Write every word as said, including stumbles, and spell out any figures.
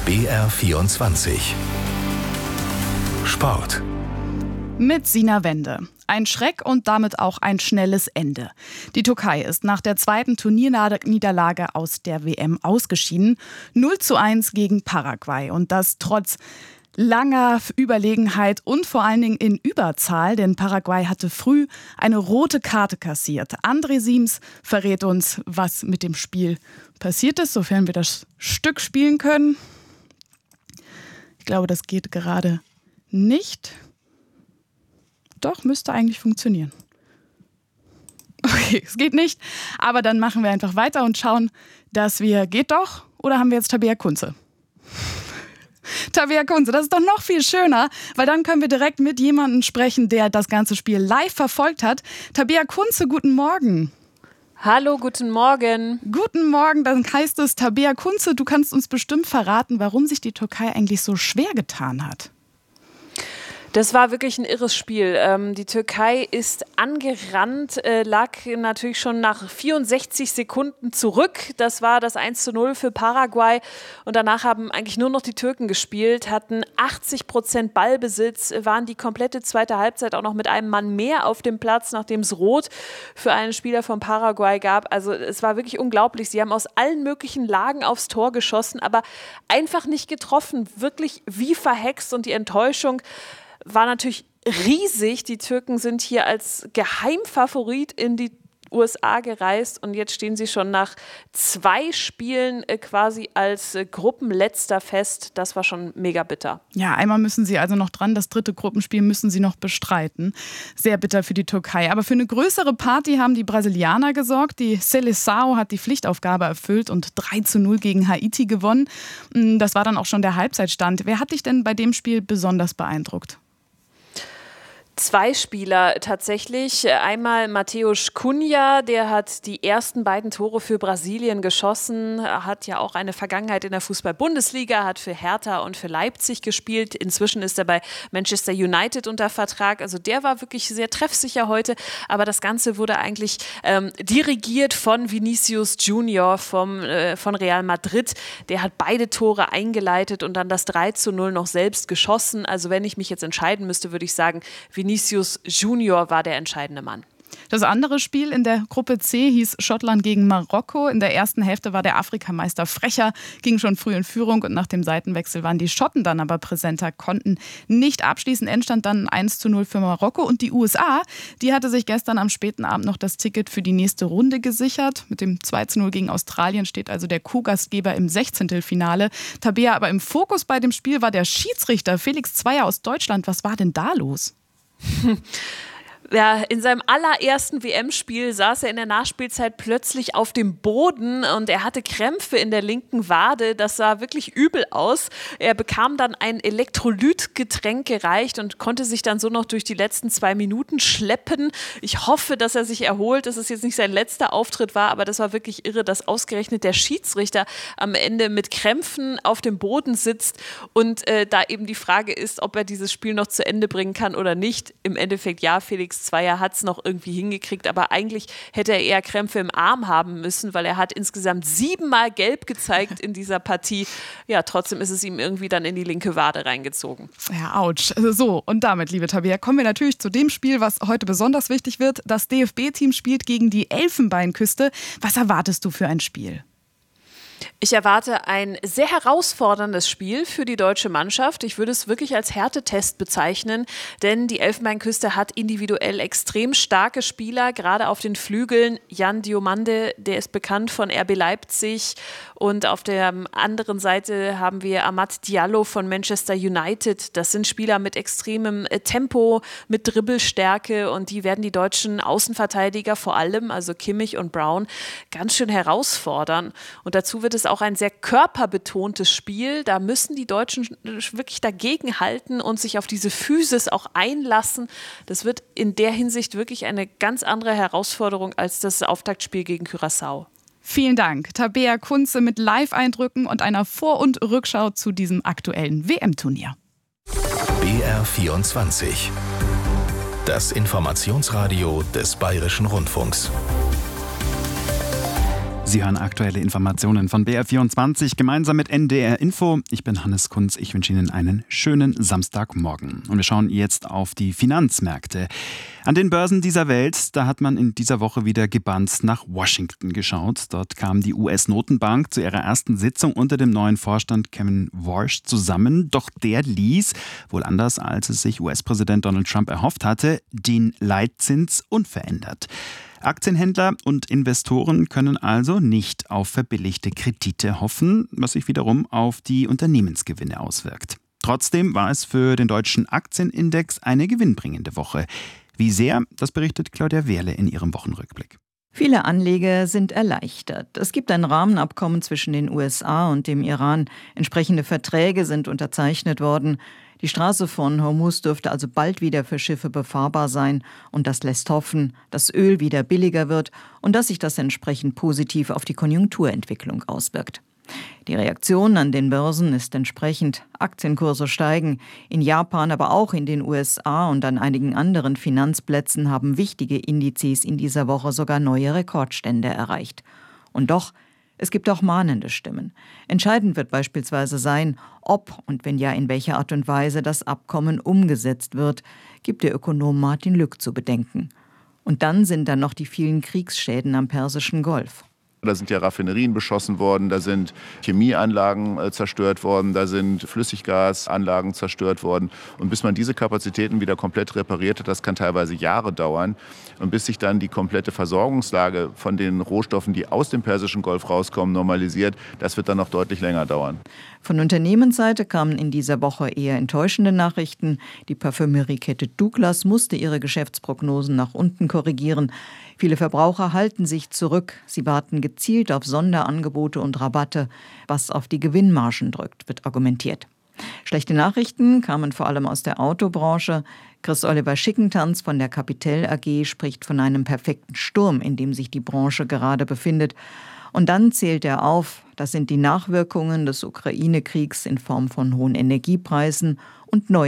B R vierundzwanzig Sport. Mit Sina Wende. Ein Schreck und damit auch ein schnelles Ende. Die Türkei ist nach der zweiten Turnierniederlage aus der W M ausgeschieden. null zu eins gegen Paraguay. Und das trotz langer Überlegenheit und vor allen Dingen in Überzahl, denn Paraguay hatte früh eine rote Karte kassiert. André Siems verrät uns, was mit dem Spiel passiert ist, sofern wir das Stück spielen können. Ich glaube, das geht gerade nicht. Doch, müsste eigentlich funktionieren. Okay, es geht nicht, aber dann machen wir einfach weiter und schauen, dass wir, geht doch, oder haben wir jetzt Tabea Kunze? Tabea Kunze, das ist doch noch viel schöner, weil dann können wir direkt mit jemandem sprechen, der das ganze Spiel live verfolgt hat. Tabea Kunze, guten Morgen. Hallo, guten Morgen. Guten Morgen, dann heißt es, Tabea Kunze, du kannst uns bestimmt verraten, warum sich die Türkei eigentlich so schwer getan hat. Das war wirklich ein irres Spiel. Ähm, die Türkei ist angerannt, äh, lag natürlich schon nach vierundsechzig Sekunden zurück. Das war das eins zu null für Paraguay. Und danach haben eigentlich nur noch die Türken gespielt, hatten achtzig Prozent Ballbesitz, waren die komplette zweite Halbzeit auch noch mit einem Mann mehr auf dem Platz, nachdem es Rot für einen Spieler von Paraguay gab. Also es war wirklich unglaublich. Sie haben aus allen möglichen Lagen aufs Tor geschossen, aber einfach nicht getroffen. Wirklich wie verhext, und die Enttäuschung war natürlich riesig. Die Türken sind hier als Geheimfavorit in die U S A gereist und jetzt stehen sie schon nach zwei Spielen äh, quasi als äh, Gruppenletzter fest. Das war schon mega bitter. Ja, einmal müssen sie also noch dran. Das dritte Gruppenspiel müssen sie noch bestreiten. Sehr bitter für die Türkei. Aber für eine größere Party haben die Brasilianer gesorgt. Die Seleção hat die Pflichtaufgabe erfüllt und drei zu null gegen Haiti gewonnen. Das war dann auch schon der Halbzeitstand. Wer hat dich denn bei dem Spiel besonders beeindruckt? Zwei Spieler tatsächlich. Einmal Matheus Cunha, der hat die ersten beiden Tore für Brasilien geschossen, hat ja auch eine Vergangenheit in der Fußball-Bundesliga, hat für Hertha und für Leipzig gespielt. Inzwischen ist er bei Manchester United unter Vertrag. Also der war wirklich sehr treffsicher heute, aber das Ganze wurde eigentlich ähm, dirigiert von Vinicius Junior vom, äh, von Real Madrid. Der hat beide Tore eingeleitet und dann das drei zu null noch selbst geschossen. Also wenn ich mich jetzt entscheiden müsste, würde ich sagen, Vinicius Junior war der entscheidende Mann. Das andere Spiel in der Gruppe C hieß Schottland gegen Marokko. In der ersten Hälfte war der Afrikameister frecher, ging schon früh in Führung und nach dem Seitenwechsel waren die Schotten dann aber präsenter, konnten nicht abschließen. Endstand dann eins zu null für Marokko und die U S A, die hatte sich gestern am späten Abend noch das Ticket für die nächste Runde gesichert. Mit dem zwei zu null gegen Australien steht also der Co-Gastgeber im Sechzehntelfinale. Tabea, aber im Fokus bei dem Spiel war der Schiedsrichter Felix Zweier aus Deutschland. Was war denn da los? Ja, in seinem allerersten W M-Spiel saß er in der Nachspielzeit plötzlich auf dem Boden und er hatte Krämpfe in der linken Wade. Das sah wirklich übel aus. Er bekam dann ein Elektrolytgetränk gereicht und konnte sich dann so noch durch die letzten zwei Minuten schleppen. Ich hoffe, dass er sich erholt, dass es jetzt nicht sein letzter Auftritt war, aber das war wirklich irre, dass ausgerechnet der Schiedsrichter am Ende mit Krämpfen auf dem Boden sitzt und äh, da eben die Frage ist, ob er dieses Spiel noch zu Ende bringen kann oder nicht. Im Endeffekt ja, Felix Zweier hat es noch irgendwie hingekriegt, aber eigentlich hätte er eher Krämpfe im Arm haben müssen, weil er hat insgesamt siebenmal gelb gezeigt in dieser Partie. Ja, trotzdem ist es ihm irgendwie dann in die linke Wade reingezogen. Ja, ouch. So, und damit, liebe Tabea, kommen wir natürlich zu dem Spiel, was heute besonders wichtig wird. Das D F B-Team spielt gegen die Elfenbeinküste. Was erwartest du für ein Spiel? Ich erwarte ein sehr herausforderndes Spiel für die deutsche Mannschaft. Ich würde es wirklich als Härtetest bezeichnen, denn die Elfenbeinküste hat individuell extrem starke Spieler, gerade auf den Flügeln. Jan Diomande, der ist bekannt von R B Leipzig, und auf der anderen Seite haben wir Amad Diallo von Manchester United. Das sind Spieler mit extremem Tempo, mit Dribbelstärke, und die werden die deutschen Außenverteidiger vor allem, also Kimmich und Brown, ganz schön herausfordern. Und dazu wird es auch ein sehr körperbetontes Spiel. Da müssen die Deutschen wirklich dagegenhalten und sich auf diese Physis auch einlassen. Das wird in der Hinsicht wirklich eine ganz andere Herausforderung als das Auftaktspiel gegen Curaçao. Vielen Dank, Tabea Kunze mit Live-Eindrücken und einer Vor- und Rückschau zu diesem aktuellen W M-Turnier. B R vierundzwanzig, das Informationsradio des Bayerischen Rundfunks. Sie hören aktuelle Informationen von B R vierundzwanzig gemeinsam mit N D R Info. Ich bin Hannes Kunz. Ich wünsche Ihnen einen schönen Samstagmorgen. Und wir schauen jetzt auf die Finanzmärkte. An den Börsen dieser Welt, da hat man in dieser Woche wieder gebannt nach Washington geschaut. Dort kam die U S-Notenbank zu ihrer ersten Sitzung unter dem neuen Vorstand Kevin Warsh zusammen. Doch der ließ, wohl anders als es sich U S-Präsident Donald Trump erhofft hatte, den Leitzins unverändert. Aktienhändler und Investoren können also nicht auf verbilligte Kredite hoffen, was sich wiederum auf die Unternehmensgewinne auswirkt. Trotzdem war es für den deutschen Aktienindex eine gewinnbringende Woche. Wie sehr, das berichtet Claudia Wehrle in ihrem Wochenrückblick. Viele Anleger sind erleichtert. Es gibt ein Rahmenabkommen zwischen den U S A und dem Iran. Entsprechende Verträge sind unterzeichnet worden. Die Straße von Hormuz dürfte also bald wieder für Schiffe befahrbar sein. Und das lässt hoffen, dass Öl wieder billiger wird und dass sich das entsprechend positiv auf die Konjunkturentwicklung auswirkt. Die Reaktion an den Börsen ist entsprechend. Aktienkurse steigen. In Japan, aber auch in den U S A und an einigen anderen Finanzplätzen haben wichtige Indizes in dieser Woche sogar neue Rekordstände erreicht. Und doch, es gibt auch mahnende Stimmen. Entscheidend wird beispielsweise sein, ob und wenn ja in welcher Art und Weise das Abkommen umgesetzt wird, gibt der Ökonom Martin Lück zu bedenken. Und dann sind da noch die vielen Kriegsschäden am Persischen Golf. Da sind ja Raffinerien beschossen worden, da sind Chemieanlagen äh, zerstört worden, da sind Flüssiggasanlagen zerstört worden. Und bis man diese Kapazitäten wieder komplett repariert hat, das kann teilweise Jahre dauern. Und bis sich dann die komplette Versorgungslage von den Rohstoffen, die aus dem Persischen Golf rauskommen, normalisiert, das wird dann noch deutlich länger dauern. Von Unternehmensseite kamen in dieser Woche eher enttäuschende Nachrichten. Die Parfümeriekette Douglas musste ihre Geschäftsprognosen nach unten korrigieren. Viele Verbraucher halten sich zurück. Sie warten gezielt auf Sonderangebote und Rabatte. Was auf die Gewinnmargen drückt, wird argumentiert. Schlechte Nachrichten kamen vor allem aus der Autobranche. Chris-Oliver Schickentanz von der Capital A G spricht von einem perfekten Sturm, in dem sich die Branche gerade befindet. Und dann zählt er auf, das sind die Nachwirkungen des Ukraine-Kriegs in Form von hohen Energiepreisen und neuen